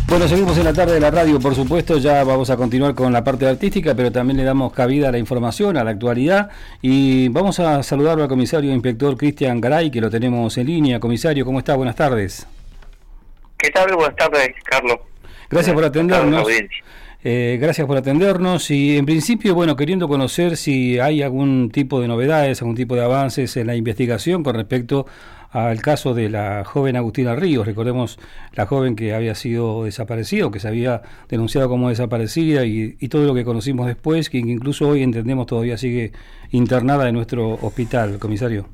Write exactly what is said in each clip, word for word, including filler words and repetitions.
Bueno, seguimos en la tarde de la radio, por supuesto, ya vamos a continuar con la parte artística, pero también le damos cabida a la información, a la actualidad, y vamos a saludar al comisario inspector Cristian Garay, que lo tenemos en línea. Comisario, ¿cómo está? Buenas tardes. ¿Qué tal? Buenas tardes, Carlos. Gracias por atendernos. Tardes, eh, gracias por atendernos y en principio, bueno, queriendo conocer si hay algún tipo de novedades, algún tipo de avances en la investigación con respecto al caso de la joven Agustina Ríos. Recordemos la joven que había sido desaparecida o que se había denunciado como desaparecida y, y todo lo que conocimos después, que incluso hoy entendemos todavía sigue internada en nuestro hospital, comisario.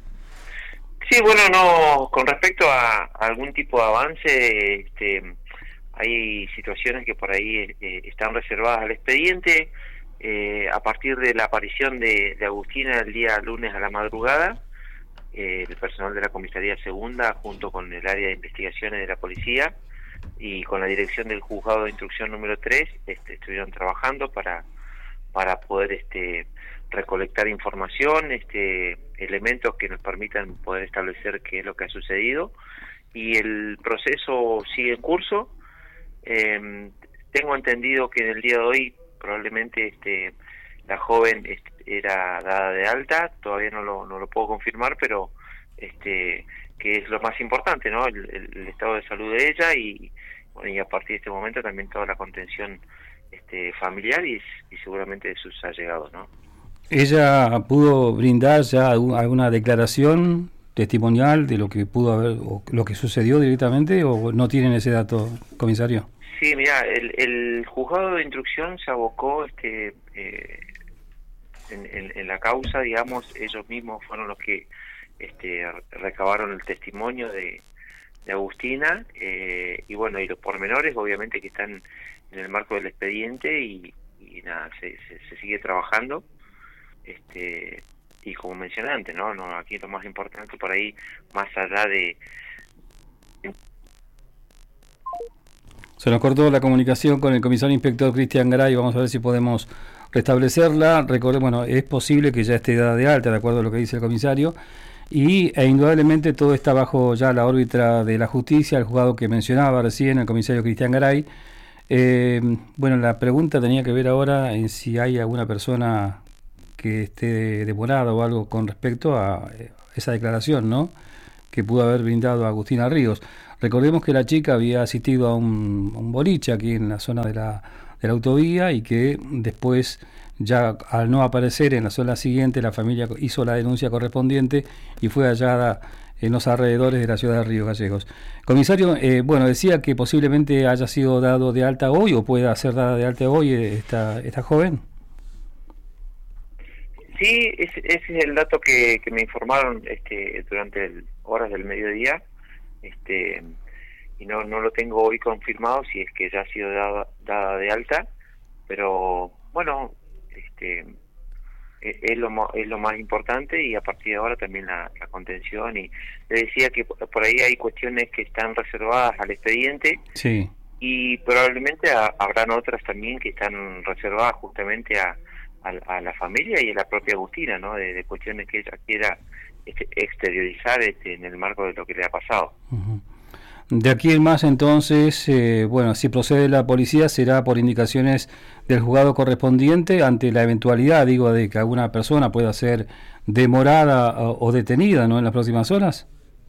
Sí, bueno, no, con respecto a, a algún tipo de avance, este, hay situaciones que por ahí eh, están reservadas al expediente. Eh, a partir de la aparición de, de Agustina el día lunes a la madrugada, eh, el personal de la comisaría segunda, junto con el área de investigaciones de la policía y con la dirección del juzgado de instrucción número tres, este, estuvieron trabajando para, para poder este, recolectar información, este, elementos que nos permitan poder establecer qué es lo que ha sucedido, y el proceso sigue en curso. Eh, tengo entendido que en el día de hoy probablemente este, la joven este, era dada de alta, todavía no lo, no lo puedo confirmar, pero este, que es lo más importante, ¿no? El, el, el estado de salud de ella y, bueno, y a partir de este momento también toda la contención este, familiar y, y seguramente de sus allegados, ¿no? ¿Ella pudo brindar ya alguna declaración testimonial de lo que pudo haber o lo que sucedió directamente o no tienen ese dato, comisario? Sí, mira, el, el juzgado de instrucción se abocó este, eh, en, en, en la causa, digamos, ellos mismos fueron los que este, recabaron el testimonio de, de Agustina eh, y bueno, y los pormenores obviamente que están en el marco del expediente y, y nada, se, se, se sigue trabajando. Este, y como mencioné antes, ¿no? no aquí lo más importante por ahí, más allá de... Se nos cortó la comunicación con el comisario inspector Cristian Garay, vamos a ver si podemos restablecerla. Recordemos, bueno, es posible que ya esté dada de alta, de acuerdo a lo que dice el comisario, y e indudablemente todo está bajo ya la órbita de la justicia, el juzgado que mencionaba recién el comisario Cristian Garay. Eh, bueno, la pregunta tenía que ver ahora en si hay alguna persona que esté demorada o algo con respecto a esa declaración, ¿no?, que pudo haber brindado a Agustina Ríos. Recordemos que la chica había asistido a un, un boliche aquí en la zona de la, de la autovía y que después, ya al no aparecer en la zona siguiente, la familia hizo la denuncia correspondiente y fue hallada en los alrededores de la ciudad de Río Gallegos. Comisario, eh, bueno, decía que posiblemente haya sido dado de alta hoy o pueda ser dada de alta hoy esta, esta joven. Sí, ese, ese es el dato que, que me informaron este, durante el, horas del mediodía, este, y no no lo tengo hoy confirmado si es que ya ha sido dada, dada de alta, pero bueno, este, es, es lo es lo más importante y a partir de ahora también la, la contención. Y le decía que por ahí hay cuestiones que están reservadas al expediente, sí, y probablemente a, habrán otras también que están reservadas justamente a A, a la familia y a la propia Agustina, ¿no? De, de cuestiones que ella quiera este, exteriorizar este, en el marco de lo que le ha pasado. Uh-huh. De aquí en más, entonces, eh, bueno, si procede la policía, será por indicaciones del juzgado correspondiente ante la eventualidad, digo, de que alguna persona pueda ser demorada o, o detenida, ¿no?, en las próximas horas.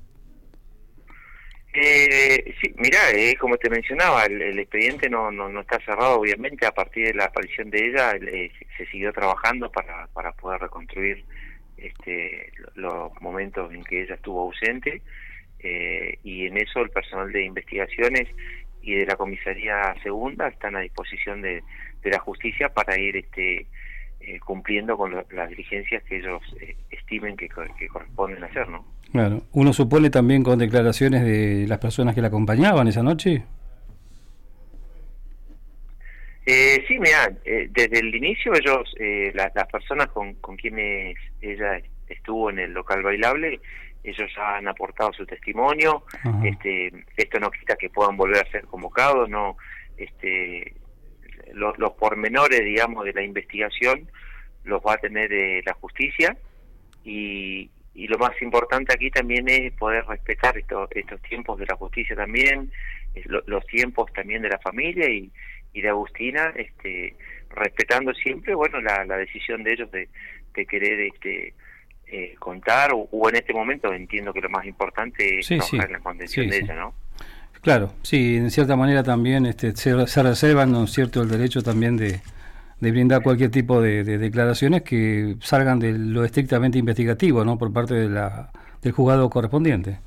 Eh, sí, mirá, eh, como te mencionaba, el, el expediente no, no no está cerrado, obviamente. A partir de la aparición de ella eh, se siguió trabajando para para poder reconstruir este los momentos en que ella estuvo ausente, eh, y en eso el personal de investigaciones y de la comisaría segunda están a disposición de, de la justicia para ir este eh, cumpliendo con lo, las diligencias que ellos eh, estimen que, que corresponden hacer, ¿no? Claro. Uno supone también con declaraciones de las personas que la acompañaban esa noche. Eh, sí, mira, eh, desde el inicio ellos, eh, la, las personas con, con quienes ella estuvo en el local bailable, ellos ya han aportado su testimonio. Ajá. Este, esto no quita que puedan volver a ser convocados, no, este, los, los pormenores, digamos, de la investigación los va a tener eh, la justicia y y lo más importante aquí también es poder respetar estos, estos tiempos de la justicia también, lo, los tiempos también de la familia y, y de Agustina, este, respetando siempre, bueno, la, la decisión de ellos de, de querer este, eh, contar, o, o en este momento entiendo que lo más importante es sí, trabajar sí. en la contención Sí, de sí. ella, ¿no? Claro, sí, en cierta manera también este, se, se reservan, ¿no es cierto?, el derecho también de, de brindar cualquier tipo de, de declaraciones que salgan de lo estrictamente investigativo, ¿no?, por parte de la, del juzgado correspondiente.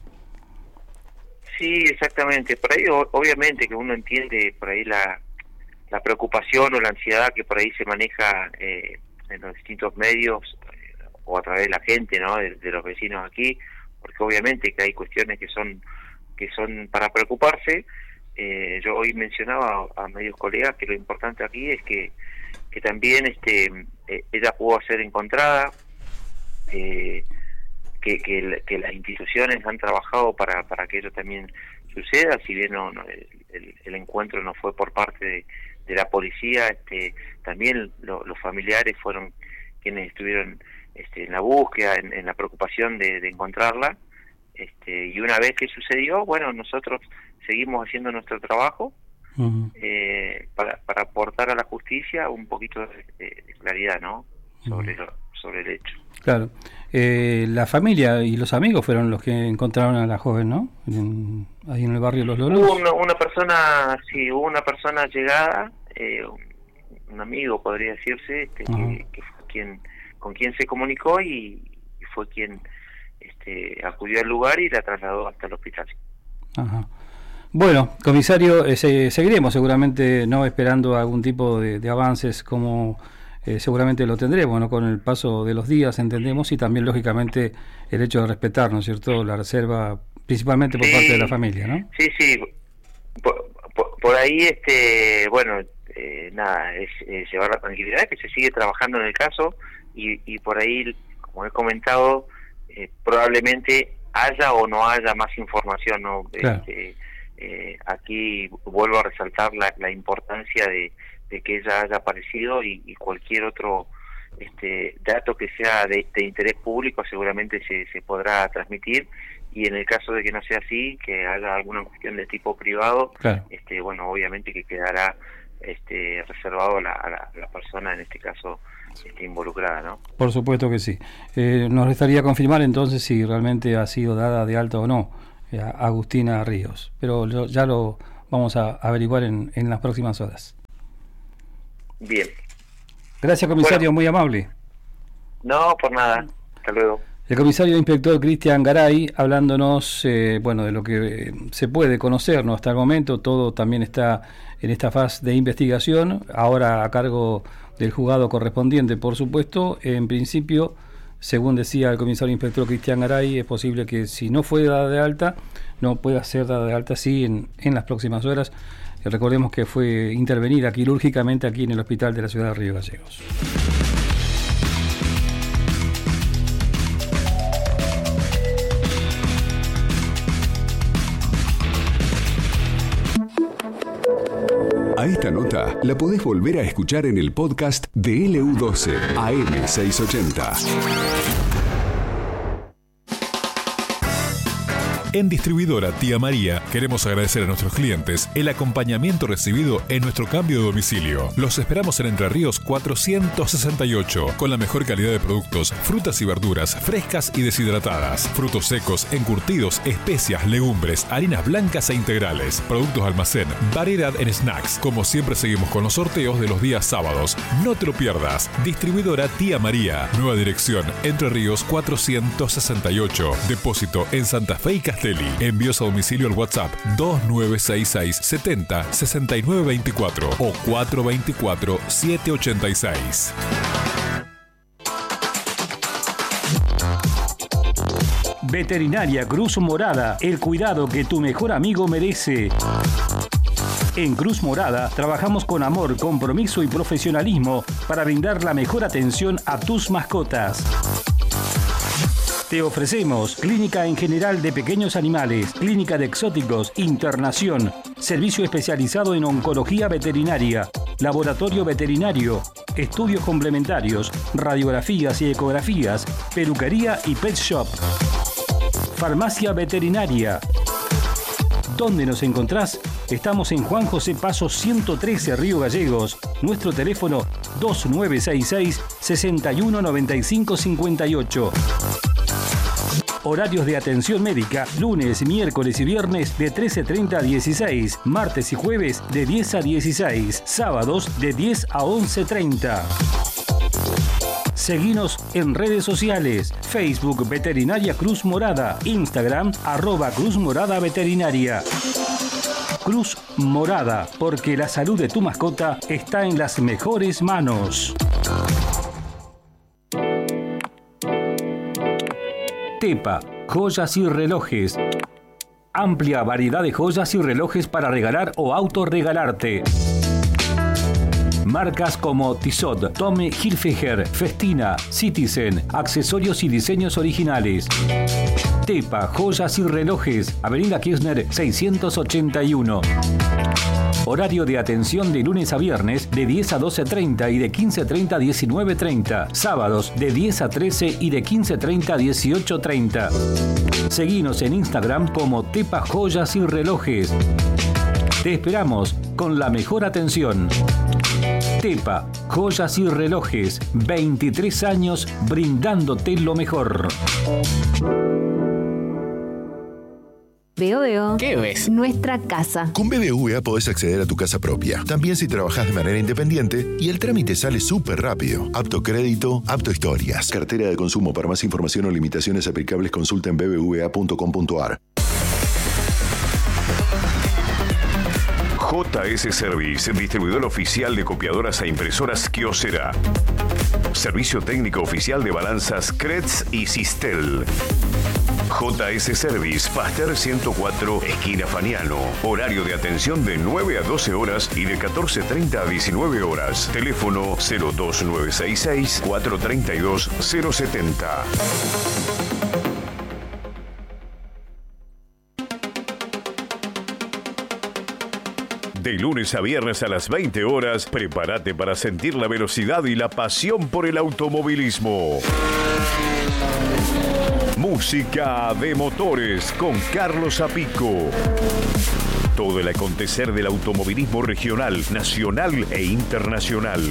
Sí, exactamente. Por ahí, o, obviamente, que uno entiende por ahí la, la preocupación o la ansiedad que por ahí se maneja eh, en los distintos medios eh, o a través de la gente, ¿no?, de, de los vecinos aquí, porque obviamente que hay cuestiones que son que son para preocuparse. Eh, yo hoy mencionaba a, a medios colegas que lo importante aquí es que, que también este eh, ella pudo ser encontrada, eh, que, que, que las instituciones han trabajado para, para que ello también suceda, si bien no, no, el, el encuentro no fue por parte de, de la policía, este también lo, los familiares fueron quienes estuvieron este, en la búsqueda, en, en la preocupación de, de encontrarla. Este, y una vez que sucedió, bueno, nosotros seguimos haciendo nuestro trabajo uh-huh. eh, para, para aportar a la justicia un poquito de, de, de claridad, ¿no?, sobre, uh-huh. lo, sobre el hecho. Claro. Eh, la familia y los amigos fueron los que encontraron a la joven, ¿no?, en, ahí en el barrio Los Lolos. Hubo una, una persona, sí, hubo una persona llegada, eh, un, un amigo podría decirse, este, uh-huh. que, que fue quien, con quien se comunicó y, y fue quien Este, acudió al lugar y la trasladó hasta el hospital. Ajá. Bueno, comisario, eh, se, seguiremos seguramente no esperando algún tipo de, de avances como eh, seguramente lo tendremos, ¿no?, con el paso de los días, entendemos, y también lógicamente el hecho de respetar, ¿no es cierto?, la reserva, principalmente por sí, parte de la familia, ¿no? Sí, sí, por, por, por ahí, este, bueno, eh, nada, es, es llevar la tranquilidad, que se sigue trabajando en el caso y, y por ahí, como he comentado, Eh, probablemente haya o no haya más información, ¿no? Claro. Este, eh, aquí vuelvo a resaltar la, la importancia de, de que ella haya aparecido y, y cualquier otro este dato que sea de, de interés público seguramente se, se podrá transmitir, y en el caso de que no sea así, que haya alguna cuestión de tipo privado, claro. este bueno, obviamente que quedará este reservado a la, a la, a la persona, en este caso Este, involucrada, ¿no? Por supuesto que sí. Eh, nos restaría confirmar entonces si realmente ha sido dada de alta o no eh, Agustina Ríos, pero lo, ya lo vamos a averiguar en, en las próximas horas. Bien. Gracias, comisario, bueno, muy amable. No, por nada. Hasta luego. El comisario inspector Cristian Garay hablándonos eh, bueno, de lo que eh, se puede conocer, ¿no?, hasta el momento. Todo también está en esta fase de investigación, ahora a cargo del juzgado correspondiente, por supuesto. En principio, según decía el comisario inspector Cristian Garay, es posible que si no fue dada de alta, no pueda ser dada de alta sí en, en las próximas horas. Eh, recordemos que fue intervenida quirúrgicamente aquí en el hospital de la ciudad de Río Gallegos. A esta nota la podés volver a escuchar en el podcast de L U doce A M seiscientos ochenta. En Distribuidora Tía María queremos agradecer a nuestros clientes el acompañamiento recibido en nuestro cambio de domicilio. Los esperamos en Entre Ríos cuatrocientos sesenta y ocho, con la mejor calidad de productos, frutas y verduras frescas y deshidratadas, frutos secos, encurtidos, especias, legumbres, harinas blancas e integrales, productos almacén, variedad en snacks. Como siempre seguimos con los sorteos de los días sábados. No te lo pierdas. Distribuidora Tía María. Nueva dirección, Entre Ríos cuatrocientos sesenta y ocho. Depósito en Santa Fe y Castelli. Envíos a domicilio al WhatsApp dos nueve seis seis setenta sesenta y nueve veinticuatro o cuatro veinticuatro siete ochenta y seis. Veterinaria Cruz Morada, el cuidado que tu mejor amigo merece. En Cruz Morada trabajamos con amor, compromiso y profesionalismo para brindar la mejor atención a tus mascotas. Te ofrecemos clínica en general de pequeños animales, clínica de exóticos, internación, servicio especializado en oncología veterinaria, laboratorio veterinario, estudios complementarios, radiografías y ecografías, peluquería y pet shop. Farmacia veterinaria. ¿Dónde nos encontrás? Estamos en Juan José Paso ciento trece, Río Gallegos. Nuestro teléfono dos nueve seis seis, seis uno nueve cinco cinco ocho. Horarios de atención médica, lunes, miércoles y viernes de trece treinta a dieciséis, martes y jueves de diez a dieciséis, sábados de diez a once treinta. Seguinos en redes sociales, Facebook Veterinaria Cruz Morada, Instagram arroba Cruz Morada Veterinaria. Cruz Morada, porque la salud de tu mascota está en las mejores manos. Tepa, joyas y relojes. Amplia variedad de joyas y relojes para regalar o autorregalarte. Marcas como Tissot, Tommy Hilfiger, Festina, Citizen, accesorios y diseños originales. Tepa, joyas y relojes, Avenida Kirchner seiscientos ochenta y uno. Horario de atención de lunes a viernes de diez a doce treinta y de quince treinta a diecinueve treinta. Sábados de diez a trece y de quince treinta a dieciocho treinta. Seguinos en Instagram como Tepa Joyas y Relojes. Te esperamos con la mejor atención. Tepa, joyas y relojes, veintitrés años brindándote lo mejor. Veo, veo. ¿Qué ves? Nuestra casa. Con B B V A podés acceder a tu casa propia, también si trabajás de manera independiente, y el trámite sale súper rápido. Apto crédito, apto historias. Cartera de consumo. Para más información o limitaciones aplicables, consulta en b b v a punto com punto a r. J S Service, distribuidor oficial de copiadoras e impresoras Kyocera. Servicio técnico oficial de balanzas Kretz y Sistel. J S Service, Pasteur ciento cuatro, esquina Faniano. Horario de atención de nueve a doce horas y de catorce treinta a diecinueve horas. Teléfono cero dos nueve seis seis, cuatro tres dos, cero siete cero. De lunes a viernes a las veinte horas, prepárate para sentir la velocidad y la pasión por el automovilismo. Música de motores con Carlos Apico. Todo el acontecer del automovilismo regional, nacional e internacional.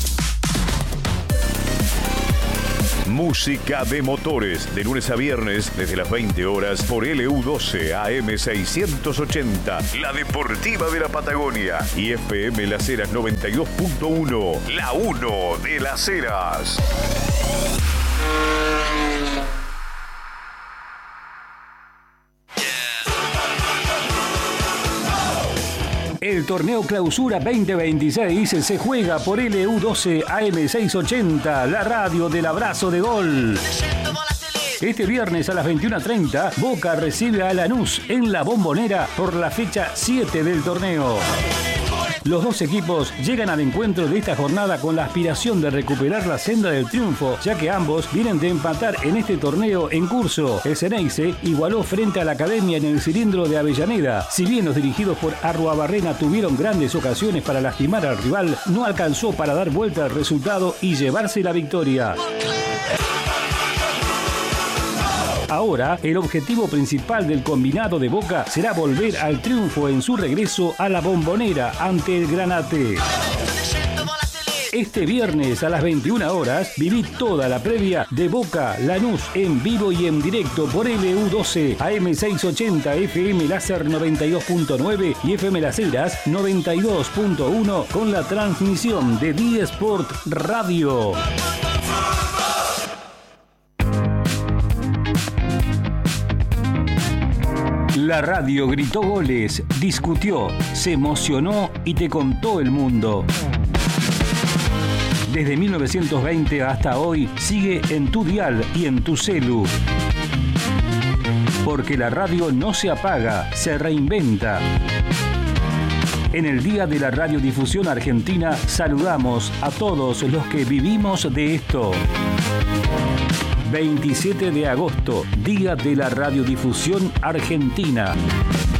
Música de motores, de lunes a viernes, desde las veinte horas, por L U doce A M seiscientos ochenta, la deportiva de la Patagonia, y F M Las Heras noventa y dos punto uno, la uno de Las Heras. El torneo Clausura veinte veintiséis se juega por L U doce A M seiscientos ochenta, la radio del abrazo de gol. Este viernes a las veintiuna treinta, Boca recibe a Lanús en la Bombonera por la fecha siete del torneo. Los dos equipos llegan al encuentro de esta jornada con la aspiración de recuperar la senda del triunfo, ya que ambos vienen de empatar en este torneo en curso. El Ceneice igualó frente a la Academia en el cilindro de Avellaneda. Si bien los dirigidos por Arruabarrena tuvieron grandes ocasiones para lastimar al rival, no alcanzó para dar vuelta al resultado y llevarse la victoria. Ahora, el objetivo principal del combinado de Boca será volver al triunfo en su regreso a la Bombonera ante el Granate. Este viernes a las veintiuna horas, viví toda la previa de Boca Lanús en vivo y en directo por L U doce A M seiscientos ochenta, F M Láser noventa y dos punto nueve y F M Las Heras noventa y dos punto uno con la transmisión de D Sport Radio. La radio gritó goles, discutió, se emocionó y te contó el mundo. Desde mil novecientos veinte hasta hoy sigue en tu dial y en tu celu. Porque la radio no se apaga, se reinventa. En el Día de la Radiodifusión Argentina saludamos a todos los que vivimos de esto. veintisiete de agosto, Día de la Radiodifusión Argentina.